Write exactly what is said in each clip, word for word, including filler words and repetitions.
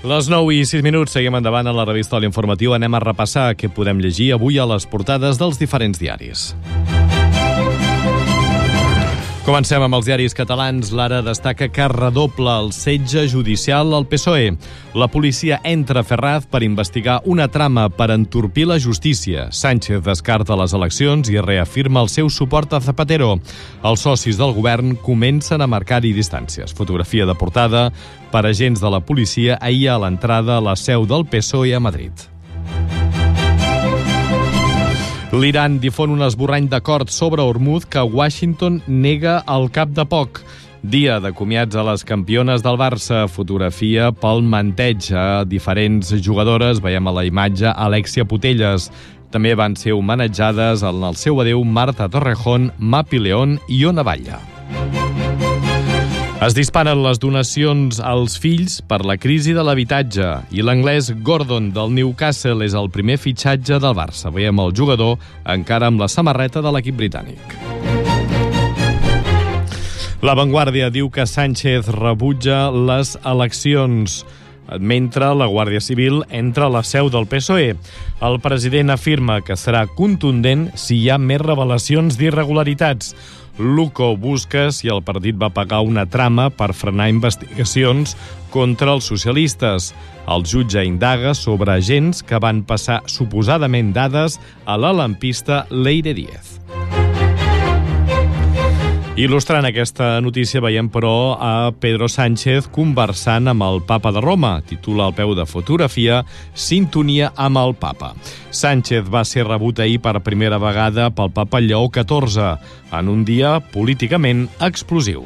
Les nou i sis minuts, seguim endavant a la revista L'Informatiu. Anem a repassar què podem llegir avui a les portades dels diferents diaris. Comencem amb els diaris catalans. L'Ara destaca que redobla el setge judicial al P S O E. La policia entra a Ferraz per investigar una trama per entorpir la justícia. Sánchez descarta les eleccions i reafirma el seu suport a Zapatero. Els socis del govern comencen a marcar-hi distàncies. Fotografia de portada per agents de la policia ahir a l'entrada a la seu del P S O E a Madrid. L'Iran difon un esborrany d'acord sobre Hormuz que Washington nega al cap de poc. Dia de comiats a les campiones del Barça. Fotografia pel manteig a diferents jugadores. Veiem a la imatge Alexia Putellas. També van ser homenatjades en el seu adeu Marta Torrejón, Mapi León i Ona Batlle. Es disparen les donacions als fills per la crisi de l'habitatge i l'anglès Gordon del Newcastle és el primer fitxatge del Barça. Veiem el jugador encara amb la samarreta de l'equip britànic. La Vanguardia diu que Sánchez rebutja les eleccions, mentre la Guàrdia Civil entra a la seu del P S O E. El president afirma que serà contundent si hi ha més revelacions d'irregularitats. Luco busca si el partit va pagar una trama per frenar investigacions contra els socialistes. El jutge indaga sobre agents que van passar suposadament dades a la lampista Leire Díez. Il·lustrant aquesta notícia veiem, però, a Pedro Sánchez conversant amb el papa de Roma. Titula al peu de fotografia Sintonia amb el papa. Sánchez va ser rebut ahir per primera vegada pel papa Lleó catorze, en un dia políticament explosiu.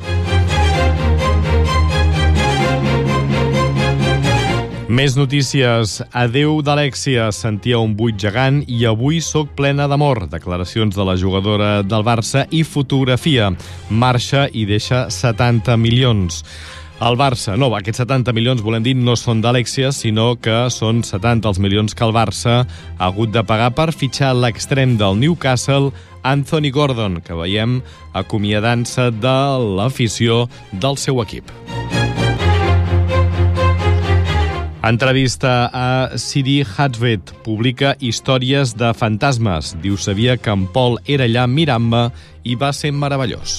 Més notícies. Adeu d'Alexia. Sentia un buit gegant i avui sóc plena d'amor. Declaracions de la jugadora del Barça i fotografia. Marxa i deixa setanta milions. El Barça, no, aquests setanta milions, volem dir, no són d'Alexia, sinó que són setanta els milions que el Barça ha hagut de pagar per fitxar l'extrem del Newcastle, Anthony Gordon, que veiem acomiadant-se de l'afició del seu equip. Entrevista a Sidi Hadvet. Publica històries de fantasmes. Diu, sabia que en Pol era allà mirant-me i va ser meravellós.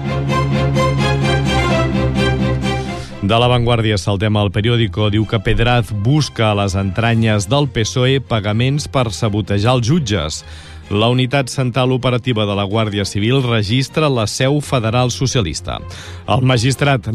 De La Vanguardia saltem al periòdico. Diu que Pedraz busca a les entranyes del P S O E pagaments per sabotejar els jutges. La unitat central operativa de la Guàrdia Civil registra la seu federal socialista. El magistrat